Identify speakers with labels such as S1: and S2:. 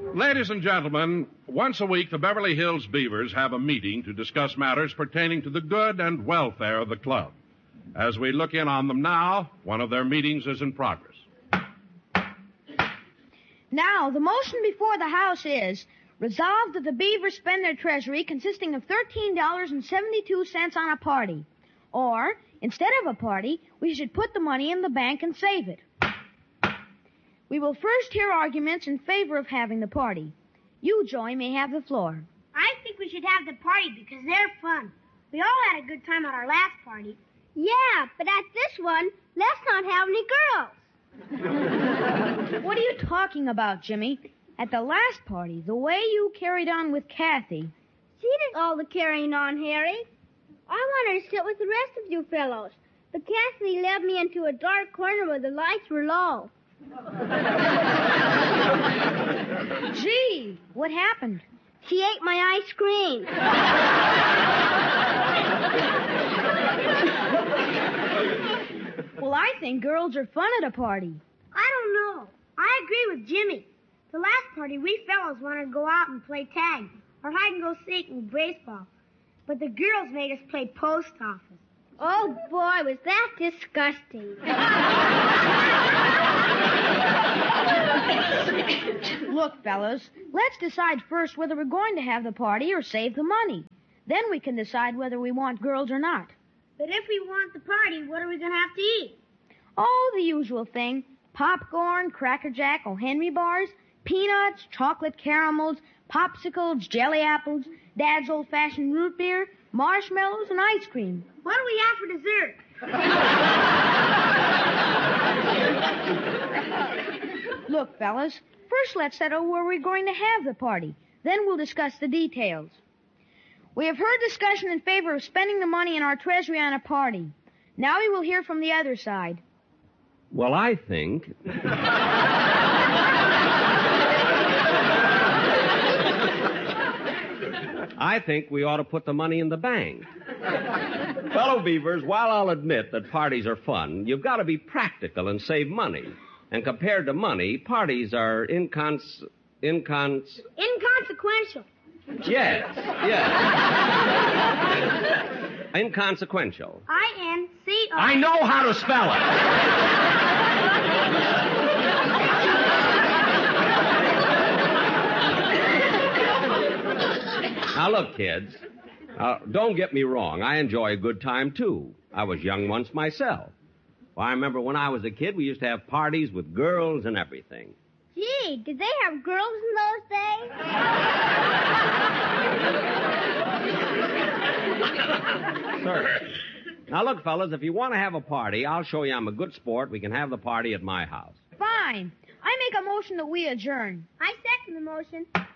S1: Ladies and gentlemen, once a week the Beverly Hills Beavers have a meeting to discuss matters pertaining to the good and welfare of the club. As we look in on them now, one of their meetings is in progress.
S2: Now, the motion before the House is resolved that the Beavers spend their treasury consisting of $13.72 on a party. Or, instead of a party, we should put the money in the bank and save it. We will first hear arguments in favor of having the party. You, Joey, may have the floor.
S3: I think we should have the party because they're fun. We all had a good time at our last party.
S4: Yeah, but at this one, let's not have any girls.
S2: What are you talking about, Jimmy? At the last party, the way you carried on with Kathy.
S4: She did all the carrying on, Harry. I wanted to sit with the rest of you fellows, but Kathy led me into a dark corner where the lights were low.
S2: Gee, what happened?
S4: She ate my ice cream.
S2: Well, I think girls are fun at a party.
S3: I don't know. I agree with Jimmy. The last party, we fellows wanted to go out and play tag or hide and go seek and baseball. But the girls made us play post office.
S4: Oh, boy, was that disgusting.
S2: Look, fellas, let's decide first whether we're going to have the party or save the money. Then we can decide whether we want girls or not.
S3: But if we want the party, what are we going to have to eat?
S2: Oh, the usual thing. Popcorn, Cracker Jack, O. Henry bars, peanuts, chocolate caramels, popsicles, jelly apples, Dad's old-fashioned root beer, marshmallows, and ice cream.
S3: What do we have for dessert?
S2: Look, fellas, first let's settle where we're going to have the party. Then we'll discuss the details. We have heard discussion in favor of spending the money in our treasury on a party. Now we will hear from the other side.
S5: Well, I think... I think we ought to put the money in the bank. Fellow Beavers, while I'll admit that parties are fun, you've got to be practical and save money. And compared to money, parties are
S3: Inconsequential.
S5: Yes. Inconsequential.
S3: I-N-C-O...
S5: I know how to spell it. Now, look, kids, don't get me wrong. I enjoy a good time, too. I was young once myself. Well, I remember when I was a kid, we used to have parties with girls and everything.
S4: Gee, did they have girls in those days?
S5: Sir. Now, look, fellas, if you want to have a party, I'll show you I'm a good sport. We can have the party at my house.
S2: Fine. I make a motion that we adjourn.
S4: I second the motion.